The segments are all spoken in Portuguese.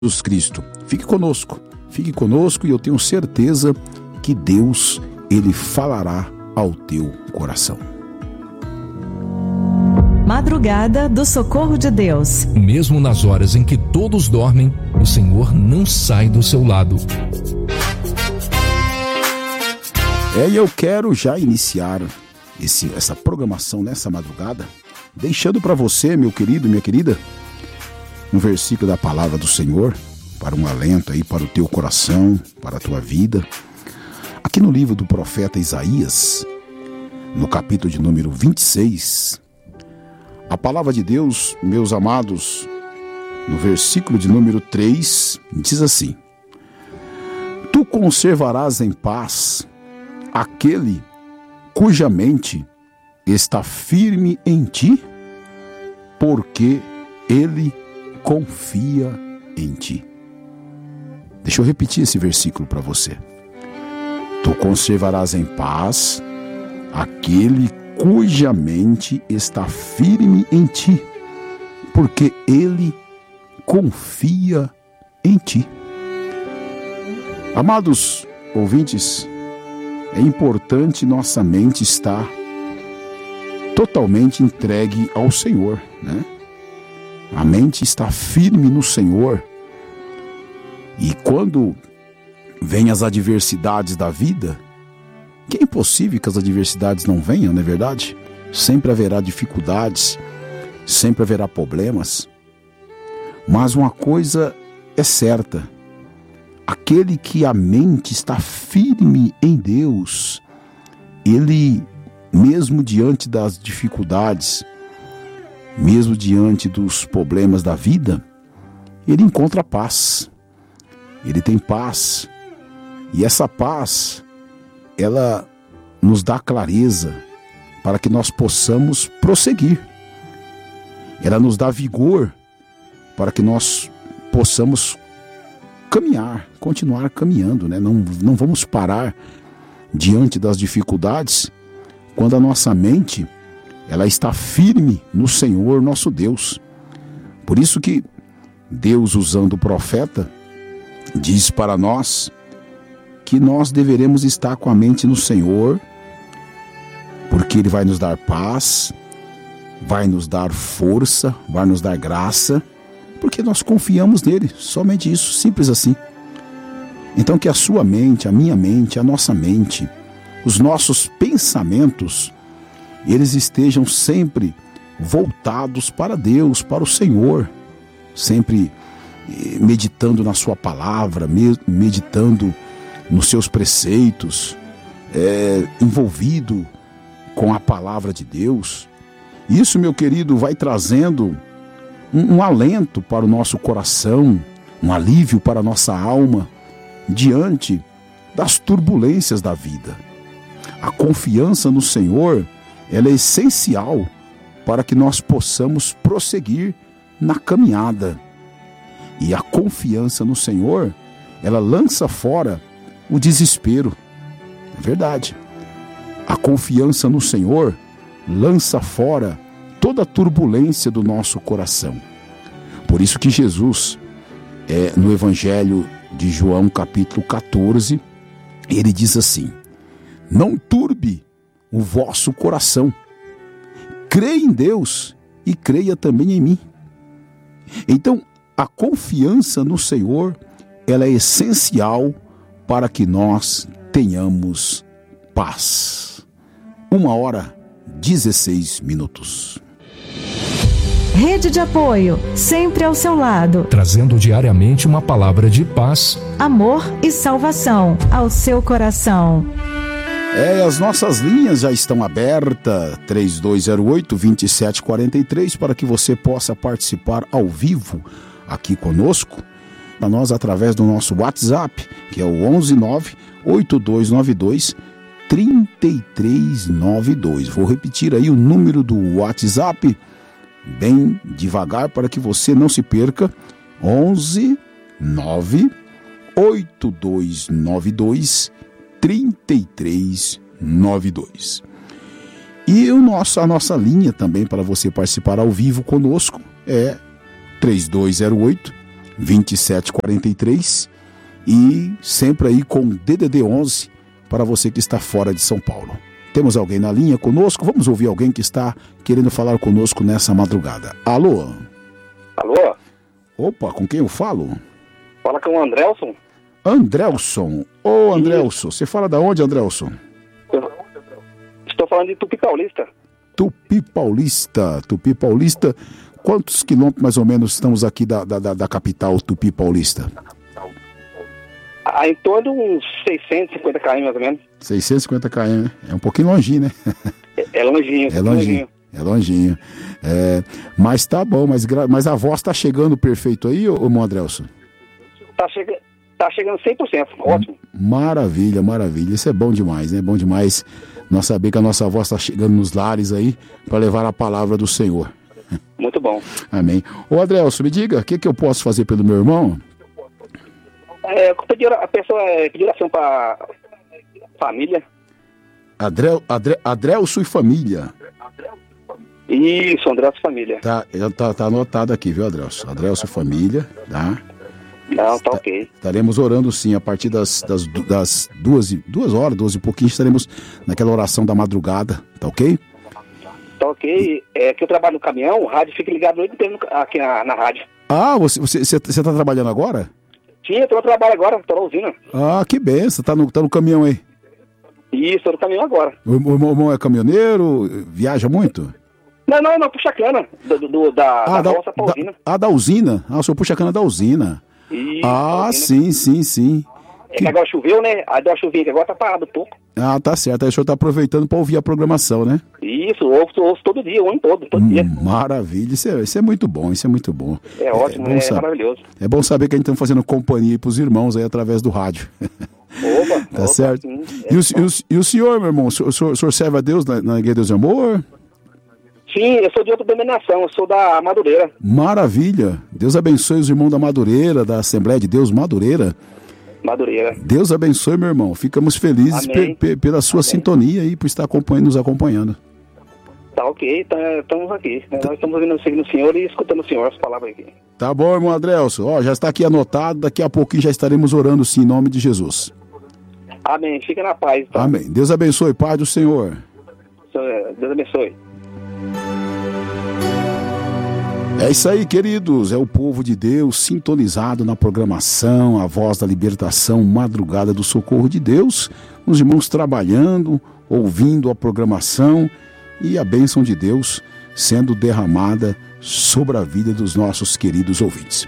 Jesus Cristo. Fique conosco e eu tenho certeza que Deus, Ele falará ao teu coração. Madrugada do Socorro de Deus. Mesmo nas horas em que todos dormem, o Senhor não sai do seu lado. E eu quero já iniciar essa programação nessa madrugada, deixando para você, meu querido, minha querida, um versículo da palavra do Senhor, para um alento aí para o teu coração, para a tua vida. Aqui no livro do profeta Isaías, no capítulo de número 26, a palavra de Deus, meus amados, no versículo de número 3, diz assim: Tu conservarás em paz aquele cuja mente está firme em ti, porque ele confia em ti. Deixa eu repetir esse versículo para você. Tu conservarás em paz aquele cuja mente está firme em ti, porque ele confia em ti. Amados ouvintes, é importante nossa mente estar totalmente entregue ao Senhor, né? A mente está firme no Senhor. E quando vêm as adversidades da vida, que é impossível que as adversidades não venham, não é verdade? Sempre haverá dificuldades, sempre haverá problemas. Mas uma coisa é certa: aquele que a mente está firme em Deus, ele, mesmo diante das dificuldades, mesmo diante dos problemas da vida, ele encontra paz. Ele tem paz. E essa paz, ela nos dá clareza para que nós possamos prosseguir. Ela nos dá vigor para que nós possamos caminhar, continuar caminhando, né? Não vamos parar diante das dificuldades quando a nossa mente ela está firme no Senhor nosso Deus. Por isso que Deus, usando o profeta, diz para nós que nós deveremos estar com a mente no Senhor, porque Ele vai nos dar paz, vai nos dar força, vai nos dar graça, porque nós confiamos nele, somente isso, simples assim. Então que a sua mente, a minha mente, a nossa mente, os nossos pensamentos, eles estejam sempre voltados para Deus, para o Senhor, sempre meditando na sua palavra, meditando nos seus preceitos, envolvido com a palavra de Deus. Isso, meu querido, vai trazendo um alento para o nosso coração, um alívio para a nossa alma, diante das turbulências da vida. A confiança no Senhor, ela é essencial para que nós possamos prosseguir na caminhada. E a confiança no Senhor, ela lança fora o desespero. É verdade. A confiança no Senhor lança fora toda a turbulência do nosso coração. Por isso que Jesus, no Evangelho de João, capítulo 14, ele diz assim: Não turbe o vosso coração. Creia em Deus e creia também em mim. Então, a confiança no Senhor, ela é essencial para que nós tenhamos paz. 1h16. Rede de apoio, sempre ao seu lado. Trazendo diariamente uma palavra de paz, amor e salvação ao seu coração. As nossas linhas já estão abertas, 3208-2743, para que você possa participar ao vivo aqui conosco, para nós através do nosso WhatsApp, que é o 1198292-3392. Vou repetir aí o número do WhatsApp, bem devagar, para que você não se perca. 1198292-3392. E a nossa linha também para você participar ao vivo conosco é 3208 2743 e sempre aí com DDD 11 para você que está fora de São Paulo. Temos alguém na linha conosco? Vamos ouvir alguém que está querendo falar conosco nessa madrugada. Alô? Alô? Opa, com quem eu falo? Fala com o Andrelson. Andrelson. Ô, Andrelson, você fala da onde, Andrelson? Estou falando de Tupi Paulista. Tupi Paulista. Quantos quilômetros mais ou menos estamos aqui da capital Tupi Paulista? Em torno de uns 650 km mais ou menos. 650 km, né? É um pouquinho longinho, né? É longinho. É longinho. Mas tá bom, mas a voz tá chegando perfeito aí, ô Andrelson? Tá chegando 100%, ótimo. Maravilha. Isso é bom demais, né? Bom demais nós saber que a nossa voz tá chegando nos lares aí para levar a palavra do Senhor. Muito bom. Amém. Ô Andrelson, me diga, o que eu posso fazer pelo meu irmão? A pessoa pediu oração para família. Adrelson e família. Isso, Andrelson e família. Tá anotado aqui, viu, Adrelson? Adrelson e família, tá? Não, tá ok. Estaremos orando sim, a partir das 2 horas, 12 e pouquinho, estaremos naquela oração da madrugada, tá ok? Tá ok. Que eu trabalho no caminhão, o rádio fica ligado o noite inteiro aqui na rádio. Ah, você tá trabalhando agora? Sim, eu tô no trabalho agora, tô na usina. Ah, que benção, tá no caminhão aí. Isso, tô no caminhão agora. O irmão é caminhoneiro, viaja muito? Não, puxa cana, da roça pra usina. Da usina? Ah, o senhor puxa cana da usina. Isso, sim. Que agora choveu, né? Aí deu uma chuvinha que agora tá parado um pouco. Ah, tá certo. Aí o senhor tá aproveitando para ouvir a programação, né? Isso, ouço todo dia, o ano todo dia. Maravilha, isso é muito bom, É ótimo, maravilhoso. É bom saber que a gente tá fazendo companhia pros irmãos aí através do rádio. Opa, certo. Sim. E o senhor, meu irmão, o senhor serve a Deus na Igreja Deus e Amor? Sim, eu sou de outra denominação, eu sou da Madureira. Maravilha. Deus abençoe os irmãos da Madureira, da Assembleia de Deus Madureira. Deus abençoe, meu irmão. Ficamos felizes pela sua sintonia e por estar nos acompanhando. Tá ok, estamos aqui. Nós estamos seguindo o Senhor e escutando o Senhor, as palavras aqui. Tá bom, irmão Adrelson. Já está aqui anotado, daqui a pouquinho já estaremos orando sim, em nome de Jesus. Amém, fica na paz. Tá? Amém. Deus abençoe, Pai do Senhor. Deus abençoe. É isso aí, queridos, é o povo de Deus sintonizado na programação, a voz da libertação, madrugada do socorro de Deus, os irmãos trabalhando, ouvindo a programação e a bênção de Deus sendo derramada sobre a vida dos nossos queridos ouvintes.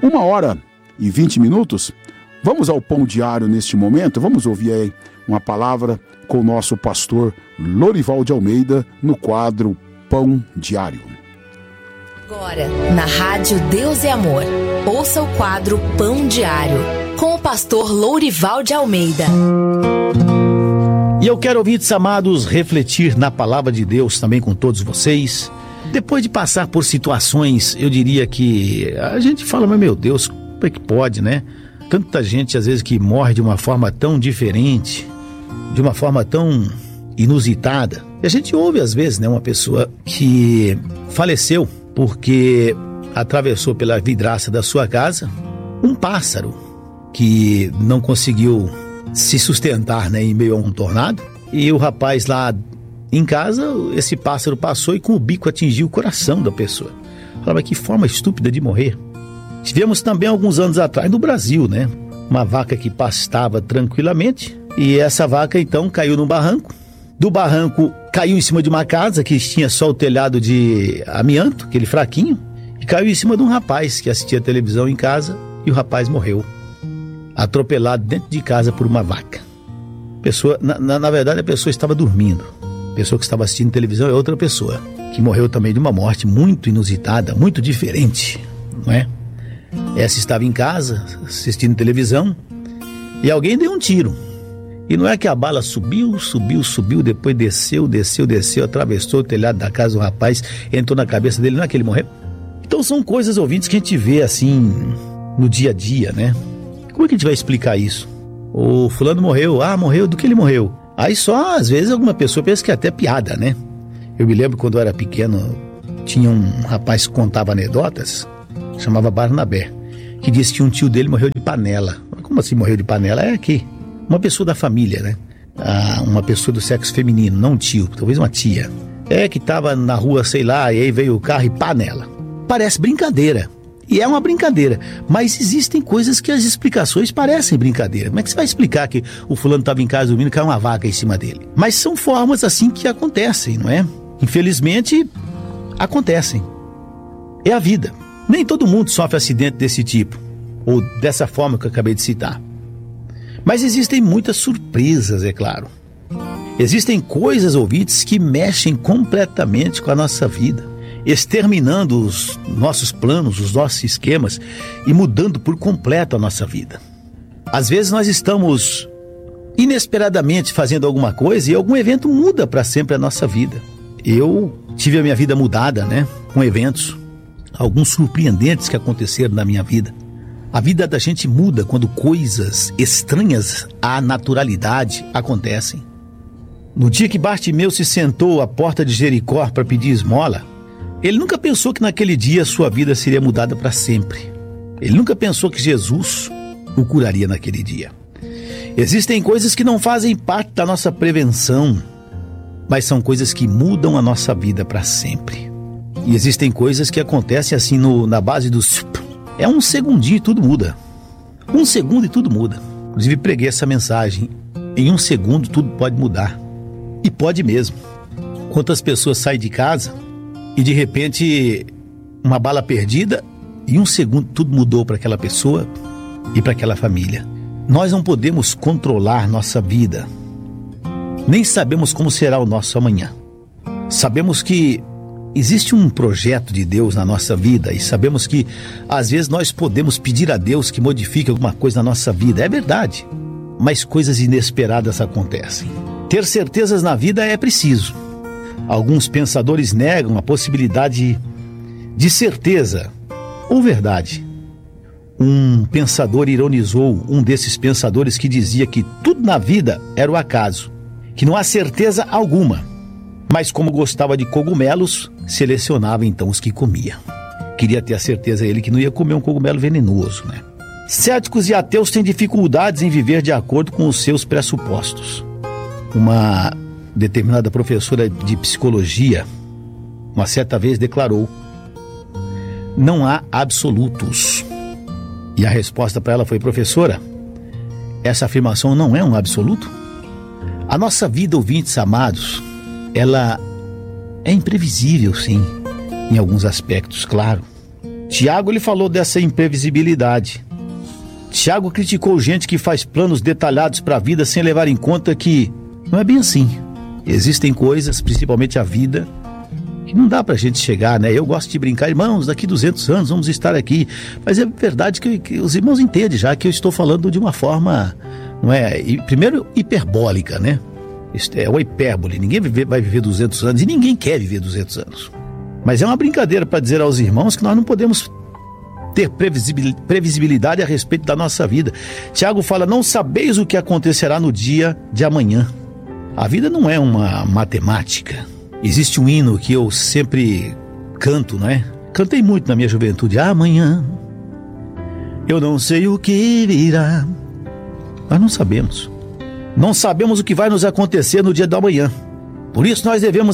1h20, vamos ao pão diário neste momento, vamos ouvir aí uma palavra com o nosso pastor Lorival de Almeida no quadro Pão Diário. Agora, na Rádio Deus e Amor, ouça o quadro Pão Diário, com o pastor Lourival de Almeida. E eu quero, ouvintes amados, refletir na palavra de Deus também com todos vocês. Depois de passar por situações, eu diria que a gente fala, mas meu Deus, como é que pode, né? Tanta gente, às vezes, que morre de uma forma tão diferente, de uma forma tão inusitada. E a gente ouve, às vezes, né, uma pessoa que faleceu porque atravessou pela vidraça da sua casa um pássaro que não conseguiu se sustentar, né, em meio a um tornado. E o rapaz lá em casa, esse pássaro passou e com o bico atingiu o coração da pessoa. Falava, que forma estúpida de morrer. Tivemos também alguns anos atrás no Brasil, né, uma vaca que pastava tranquilamente e essa vaca então caiu num barranco. Do barranco caiu em cima de uma casa que tinha só o telhado de amianto, aquele fraquinho, e caiu em cima de um rapaz que assistia televisão em casa e o rapaz morreu, atropelado dentro de casa por uma vaca. Na verdade a pessoa estava dormindo, a pessoa que estava assistindo televisão é outra pessoa, que morreu também de uma morte muito inusitada, muito diferente, não é? Essa estava em casa assistindo televisão e alguém deu um tiro. E não é que a bala subiu, depois desceu, atravessou o telhado da casa do rapaz, entrou na cabeça dele, não é que ele morreu? Então são coisas, ouvintes, que a gente vê assim no dia a dia, né? Como é que a gente vai explicar isso? O fulano morreu, morreu, do que ele morreu? Aí só, às vezes, alguma pessoa pensa que é até piada, né? Eu me lembro quando eu era pequeno, tinha um rapaz que contava anedotas, chamava Barnabé. que disse que um tio dele morreu de panela. Como assim morreu de panela? É que uma pessoa da família, né? Uma pessoa do sexo feminino, não um tio, talvez uma tia. Que estava na rua, sei lá, e aí veio o carro e panela. Parece brincadeira. E é uma brincadeira, mas existem coisas que as explicações parecem brincadeira. Como é que você vai explicar que o fulano estava em casa dormindo e caiu uma vaca em cima dele? Mas são formas assim que acontecem, não é? Infelizmente, acontecem. É a vida. Nem todo mundo sofre acidente desse tipo, ou dessa forma que eu acabei de citar. Mas existem muitas surpresas, é claro. Existem coisas, ouvintes, que mexem completamente com a nossa vida, exterminando os nossos planos, os nossos esquemas e mudando por completo a nossa vida. Às vezes nós estamos inesperadamente fazendo alguma coisa e algum evento muda para sempre a nossa vida. Eu tive a minha vida mudada, né? Com eventos, alguns surpreendentes que aconteceram na minha vida. A vida da gente muda quando coisas estranhas à naturalidade acontecem. No dia que Bartimeu se sentou à porta de Jericó para pedir esmola, ele nunca pensou que naquele dia sua vida seria mudada para sempre. Ele nunca pensou que Jesus o curaria naquele dia. Existem coisas que não fazem parte da nossa prevenção, mas são coisas que mudam a nossa vida para sempre. E existem coisas que acontecem assim na base dos... É um segundinho e tudo muda. Um segundo e tudo muda. Inclusive preguei essa mensagem. Em um segundo tudo pode mudar. E pode mesmo. Quantas pessoas saem de casa e de repente uma bala perdida, em um segundo tudo mudou para aquela pessoa e para aquela família. Nós não podemos controlar nossa vida. Nem sabemos como será o nosso amanhã. Sabemos que existe um projeto de Deus na nossa vida e sabemos que às vezes nós podemos pedir a Deus que modifique alguma coisa na nossa vida. É verdade, mas coisas inesperadas acontecem. Ter certezas na vida é preciso. Alguns pensadores negam a possibilidade de certeza ou verdade. Um pensador ironizou um desses pensadores que dizia que tudo na vida era o acaso, que não há certeza alguma, mas como gostava de cogumelos, selecionava então os que comia. Queria ter a certeza ele que não ia comer um cogumelo venenoso, né? Céticos e ateus têm dificuldades em viver de acordo com os seus pressupostos. Uma determinada professora de psicologia, uma certa vez declarou: não há absolutos. E a resposta para ela foi: professora, essa afirmação não é um absoluto? A nossa vida, ouvintes amados, ela é imprevisível, sim, em alguns aspectos, claro. Tiago, ele falou dessa imprevisibilidade. Tiago criticou gente que faz planos detalhados para a vida sem levar em conta que não é bem assim. Existem coisas, principalmente a vida, que não dá pra gente chegar, né? Eu gosto de brincar, irmãos, daqui 200 anos vamos estar aqui. Mas é verdade que os irmãos entendem já que eu estou falando de uma forma, não é? Primeiro, hiperbólica, né? É uma hipérbole. Ninguém vai viver 200 anos e ninguém quer viver 200 anos. Mas é uma brincadeira para dizer aos irmãos que nós não podemos ter previsibilidade a respeito da nossa vida. Tiago fala: não sabeis o que acontecerá no dia de amanhã. A vida não é uma matemática. Existe um hino que eu sempre canto, não é? Cantei muito na minha juventude. Amanhã eu não sei o que virá. Nós não sabemos. Não sabemos o que vai nos acontecer no dia da manhã. Por isso nós devemos